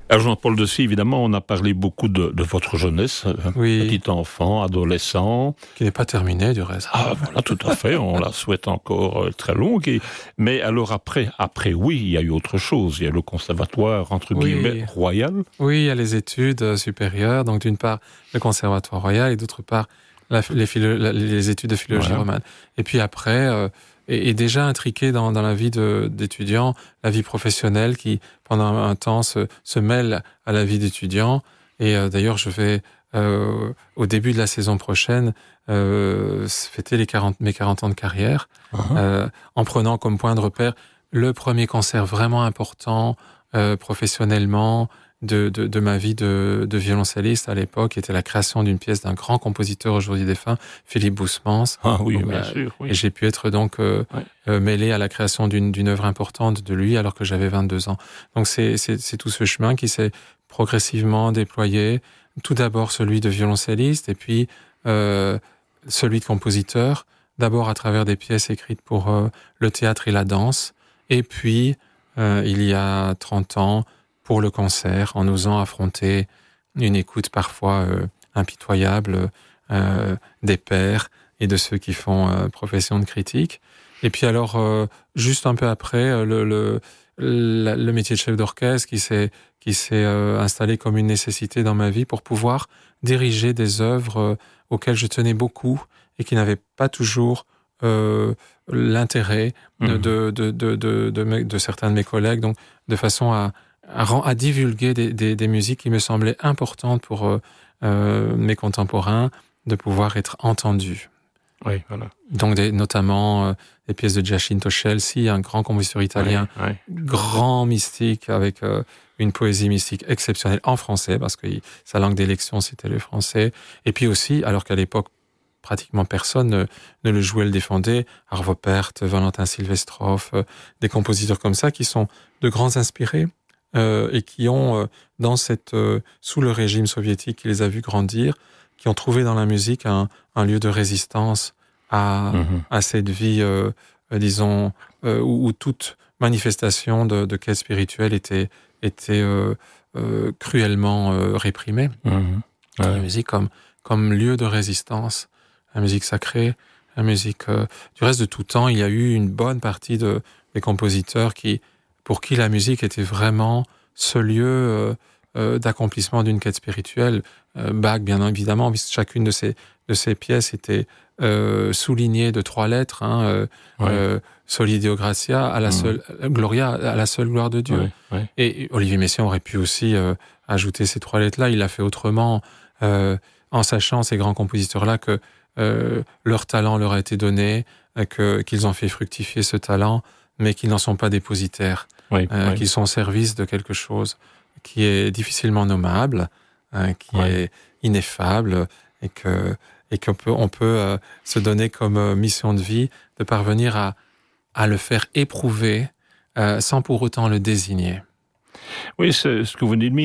Alors Jean-Paul Dessy, évidemment, on a parlé beaucoup de votre jeunesse, Oui. petit enfant, adolescent. Qui n'est pas terminé, du reste. Ah voilà, tout à fait, on la souhaite encore très longue. Mais alors après, oui, il y a eu autre chose. Il y a le conservatoire, entre guillemets, royal. Oui, il y a les études supérieures. Donc d'une part, le conservatoire royal et d'autre part, les études de philologie romane. Et puis après... Et déjà intriqué dans la vie d'étudiant, la vie professionnelle qui, pendant un temps, se mêle à la vie d'étudiant. Et d'ailleurs, je vais, au début de la saison prochaine, fêter mes 40 ans de carrière, en prenant comme point de repère le premier concert vraiment important professionnellement de ma vie de violoncelliste à l'époque, qui était la création d'une pièce d'un grand compositeur aujourd'hui défunt, Philippe Boussemans. Ah oui, donc, bien sûr. Oui. Et j'ai pu être donc mêlé à la création d'une œuvre importante de lui alors que j'avais 22 ans. Donc c'est tout ce chemin qui s'est progressivement déployé. Tout d'abord celui de violoncelliste et puis celui de compositeur. D'abord à travers des pièces écrites pour le théâtre et la danse. Et puis, il y a 30 ans, pour le concert, en osant affronter une écoute parfois impitoyable des pairs et de ceux qui font profession de critique. Et puis alors, juste un peu après, le métier de chef d'orchestre qui s'est installé comme une nécessité dans ma vie pour pouvoir diriger des œuvres auxquelles je tenais beaucoup et qui n'avaient pas toujours l'intérêt de certains de mes collègues, donc de façon à divulguer des musiques qui me semblaient importantes pour mes contemporains, de pouvoir être entendus. Oui, voilà. Donc notamment des pièces de Giacinto Scelsi, un grand compositeur italien, grand mystique avec une poésie mystique exceptionnelle en français, parce que sa langue d'élection c'était le français. Et puis aussi, alors qu'à l'époque pratiquement personne ne le jouait, le défendait, Arvo Pärt, Valentin Silvestrov, des compositeurs comme ça qui sont de grands inspirés et qui ont, sous le régime soviétique qui les a vus grandir, qui ont trouvé dans la musique un lieu de résistance à cette vie, disons, où toute manifestation de quête spirituelle était cruellement réprimée. La musique comme lieu de résistance, la musique sacrée, la musique du reste de tout temps. Il y a eu une bonne partie des compositeurs pour qui la musique était vraiment ce lieu d'accomplissement d'une quête spirituelle. Bach, bien évidemment, puisque chacune de ces pièces était soulignée de 3 lettres, Soli Deo Gratia, à la seule Gloria, à la seule gloire de Dieu. Et Olivier Messiaen aurait pu aussi ajouter ces 3 lettres-là. Il l'a fait autrement, en sachant, ces grands compositeurs-là, que leur talent leur a été donné, qu'ils ont fait fructifier ce talent, mais qu'ils n'en sont pas dépositaires, qu'ils sont au service de quelque chose qui est difficilement nommable, qui est ineffable, et qu'on peut se donner comme mission de vie de parvenir à le faire éprouver sans pour autant le désigner. Oui, c'est ce que vous dites.